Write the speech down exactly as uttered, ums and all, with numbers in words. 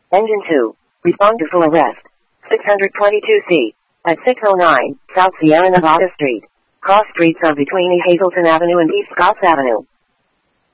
Engine two. Respond to full arrest. six twenty-two C. At six oh nine, South Sierra Nevada Street. Cross streets are between E. Hazelton Avenue and East Scotts Avenue.